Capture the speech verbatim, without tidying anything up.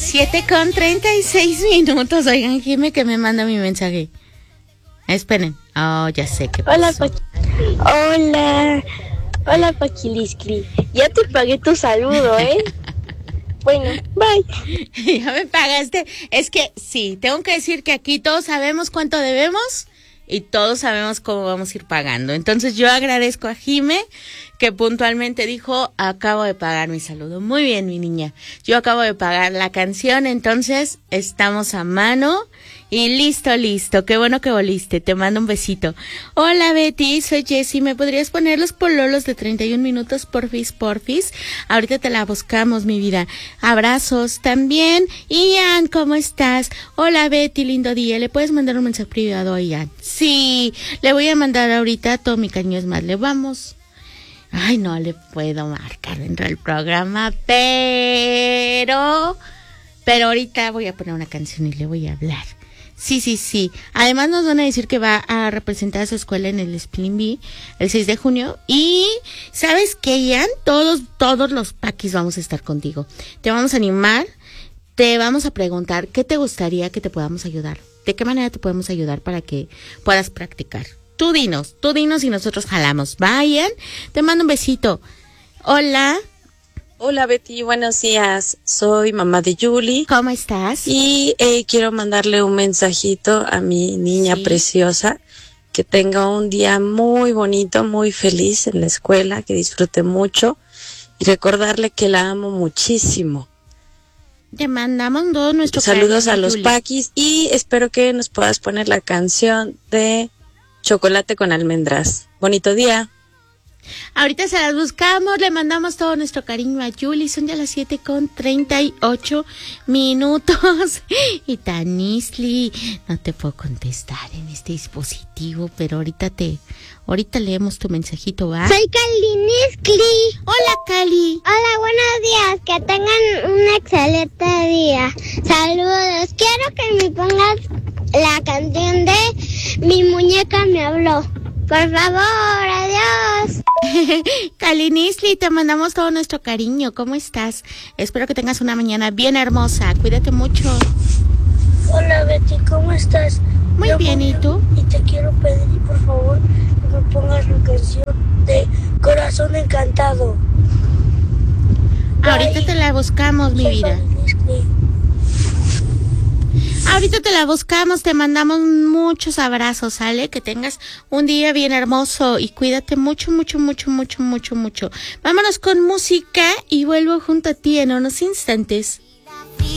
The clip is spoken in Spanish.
Siete con treinta y seis minutos. Oigan, Jime, que me manda mi mensaje. Esperen. Oh, ya sé qué pasó. Hola, pa- Hola. Hola, Paquiliscli. Ya te pagué tu saludo, ¿eh? Bueno, bye. Ya me pagaste. Es que sí, tengo que decir que aquí todos sabemos cuánto debemos y todos sabemos cómo vamos a ir pagando. Entonces yo agradezco a Jime que puntualmente dijo, acabo de pagar mi saludo. Muy bien, mi niña. Yo acabo de pagar la canción, entonces estamos a mano. Y listo, listo. Qué bueno que volviste. Te mando un besito. Hola, Betty. Soy Jessie. ¿Me podrías poner los pololos de treinta y un minutos, porfis, porfis? Ahorita te la buscamos, mi vida. Abrazos también. Ian, ¿cómo estás? Hola, Betty. Lindo día. ¿Le puedes mandar un mensaje privado a Ian? Sí. Le voy a mandar ahorita todo mi cariño. Es más, le vamos. Ay, no le puedo marcar dentro del programa, pero... Pero ahorita voy a poner una canción y le voy a hablar. Sí, sí, sí. Además nos van a decir que va a representar a su escuela en el Spelling Bee el seis de junio. Y, ¿sabes qué, Ian? Todos, todos los paquis vamos a estar contigo. Te vamos a animar, te vamos a preguntar qué te gustaría que te podamos ayudar. ¿De qué manera te podemos ayudar para que puedas practicar? Tú dinos, tú dinos y nosotros jalamos. Vayan, te mando un besito. Hola. Hola, Betty, buenos días. Soy mamá de Julie. ¿Cómo estás? Y eh, quiero mandarle un mensajito a mi niña Sí. preciosa. Que tenga un día muy bonito, muy feliz en la escuela, que disfrute mucho. Y recordarle que la amo muchísimo. Te mandamos todo nuestro Saludos cariño, a los Julie. paquis y espero que nos puedas poner la canción de Chocolate con almendras. Bonito día. Ahorita se las buscamos, le mandamos todo nuestro cariño a Julie. Son ya las siete con treinta y ocho minutos. Y Tanisli, no te puedo contestar en este dispositivo, pero ahorita te, ahorita leemos tu mensajito, ¿va? Soy Kaliniscli. Hola, Cali. Hola, buenos días. Que tengan un excelente día. Saludos. Quiero que me pongas la canción de Mi muñeca me habló. Por favor, adiós. Kalinisli, te mandamos todo nuestro cariño. ¿Cómo estás? Espero que tengas una mañana bien hermosa. Cuídate mucho. Hola, Betty, ¿cómo estás? Muy Yo bien, ¿y tú? Y te quiero pedir, por favor, que me pongas la canción de Corazón Encantado. Ahorita Bye. te la buscamos, mi Soy vida. Kaliniscli. Ahorita te la buscamos, te mandamos muchos abrazos, ¿sale? Que tengas un día bien hermoso y cuídate mucho, mucho, mucho, mucho, mucho, mucho. Vámonos con música y vuelvo junto a ti en unos instantes.